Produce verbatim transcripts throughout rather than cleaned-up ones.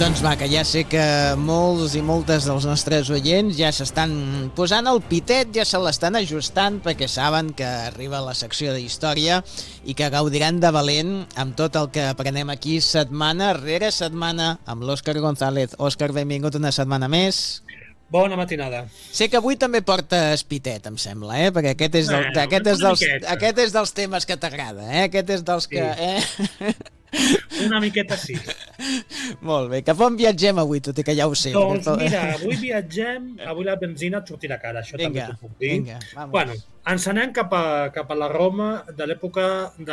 Doncs va, que ja sé que molts i moltes dels nostres oients ja s'estan posant el pitet, ja se l'estan ajustant perquè saben que arriba la secció d'història i que gaudiran de valent amb tot el que aprenem aquí setmana rere setmana amb l'Òscar González. Òscar, benvingut una setmana més. Bona matinada. Sé que avui també portes pitet, em sembla, eh? Perquè aquest és, del, Bueno, aquest és, una dels, miqueta. aquest és dels temes que t'agrada, eh? Aquest és dels Sí. que... Eh? Una miqueta sí. Molt bé, cap on viatgem avui, tot i que ja ho sé. Doncs perquè- mira, avui viatgem, avui la benzina et sortirà cara, això Vinga, també t'ho puc dir. vinga, vamos. Bueno, ens anem cap a, cap a la Roma de l'època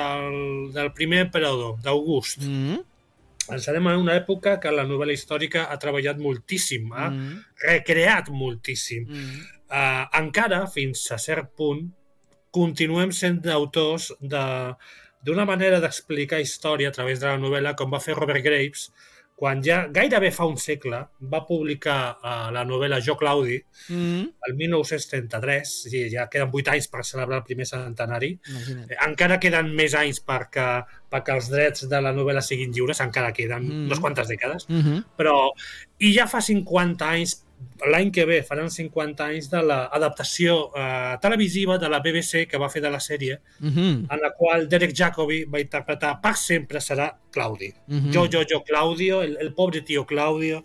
del, del primer emperador, d'August. Mm, Ens anem a una època que la novel·la històrica ha treballat moltíssim, ha mm, recreat moltíssim. mm. Uh, encara, fins a cert punt, continuem sent autors de d'una manera d'explicar història a través de la novel·la, com va fer Robert Graves, quan ja gairebé fa un segle va publicar uh, la novel·la Jo Claudi, Mm, el mil nou-cents trenta-tres, sí, ja queden vuit anys per celebrar el primer centenari, imagina't. eh, encara queden més anys perquè, perquè els drets de la novel·la siguin lliures, encara queden Mm. unes quantes dècades, Mhm. però i ja fa cinquanta anys, l'any que ve faran cinquanta anys de l'adaptació eh, televisiva de la B B C que va fer de la sèrie, Mhm. en la qual Derek Jacobi va interpretar per sempre serà Claudi. Mhm. Jo, jo, jo, Claudio, el, el pobre tio Claudio.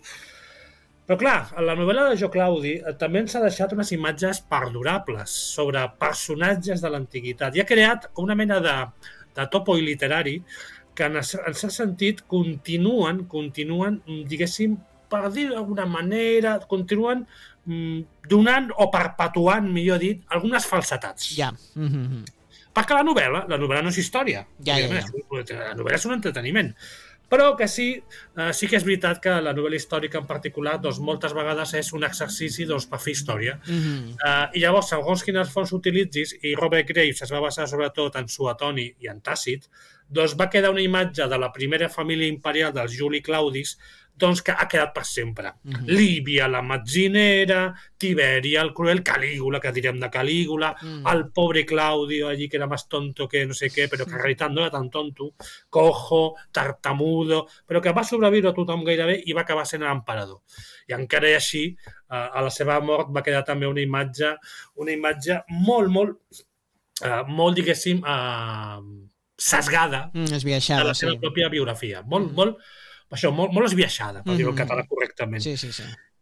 Però clar, en la novel·la de Jo Claudi eh, també ens ha deixat unes imatges perdurables sobre personatges de l'antiguitat i ha creat una mena de, de topoi literari que en, en cert sentit continuen, continuen, diguéssim, per dir d'alguna manera, continuen mm, donant o perpetuant, millor dit, algunes falsetats. Ja. Mhm. Perquè la novel·la, la novel·la no és història. Ja, ja, òbviament, La novel·la és un entreteniment. Però que sí, eh, sí que és veritat que la novel·la històrica en particular doncs, moltes vegades és un exercici doncs, per fer història. Mhm. Uh, I llavors, segons quines fonts utilitzis, i Robert Graves es va basar sobretot en Suetoni i en Tàcit, doncs va quedar una imatge de la primera família imperial dels Juli Claudis doncs que ha quedat per sempre. Mhm. Líbia, la metzinera, Tiberi, el cruel, Calígula, que direm de Calígula, Mm. el pobre Claudio allí que era més tonto que no sé què, però que en realitat no era tan tonto, cojo, tartamudo, però que va sobreviure a tothom gairebé i va acabar sent l'emperador. I encara i així, eh, a la seva mort va quedar també una imatge, una imatge molt, molt, eh, molt, diguéssim, eh, sesgada Mm, de esbiaixada, la sí. seva pròpia biografia. Molt, Mm. molt, això, molt, molt esbiaixada, per dir-ho en Mhm. català correctament. Sí, sí, sí.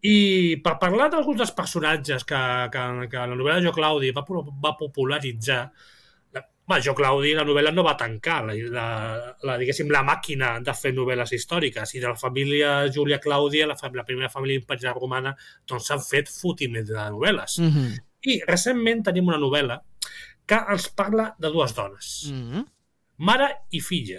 I per parlar d'alguns dels personatges que, que, que la novel·la de Jo Claudi va, po- va popularitzar, la, va, Jo Claudi, la novel·la no va tancar la, la, la, diguéssim, la màquina de fer novel·les històriques, i de la família Júlia Clàudia, la, fam- la primera família imperial romana, doncs s'han fet fotiments de novel·les. Mhm. I recentment tenim una novel·la que ens parla de dues dones, Mhm. mare i filla,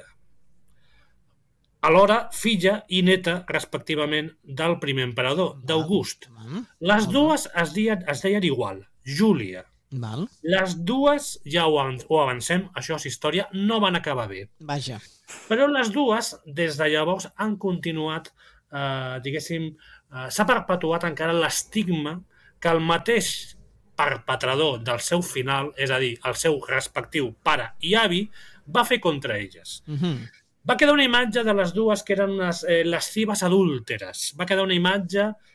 alhora filla i neta, respectivament, del primer emperador, d'August. Mhm. Les Molt dues es deien, es deien igual, Júlia. Val. Les dues, ja ho, avan- ho avancem, això és història, no van acabar bé. Vaja. Però les dues, des de llavors, han continuat, eh, diguéssim, eh, s'ha perpetuat encara l'estigma que el mateix perpetrador del seu final, és a dir, el seu respectiu pare i avi, va fer contra elles. Mhm. Va quedar una imatge de les dues que eren unes eh, lascives adúlteres. Va quedar una imatge